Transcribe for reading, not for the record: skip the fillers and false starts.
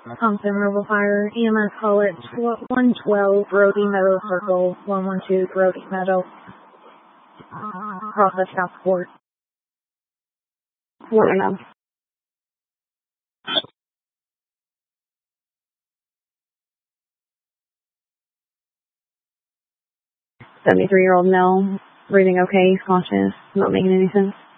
Thompson River Fire, EMS call at 112 Brody Meadow Circle, 112 Brody Meadow. Process Southport. What right now? 73-year-old male, breathing okay, he's conscious, not making any sense.